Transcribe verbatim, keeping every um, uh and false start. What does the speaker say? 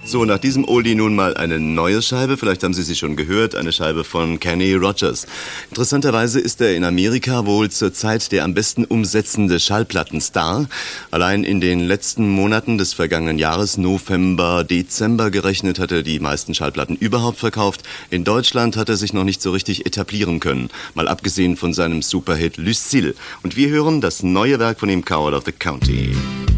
So, nach diesem Oldie nun mal eine neue Scheibe. Vielleicht haben Sie sie schon gehört, eine Scheibe von Kenny Rogers. Interessanterweise ist er in Amerika wohl zurzeit der am besten umsetzende Schallplattenstar. Allein in den letzten Monaten des vergangenen Jahres, November, Dezember gerechnet, hat er die meisten Schallplatten überhaupt verkauft. In Deutschland hat er sich noch nicht so richtig etablieren können, mal abgesehen von seinem Superhit Lucille. Und wir hören das neue Werk von ihm, Coward of the County.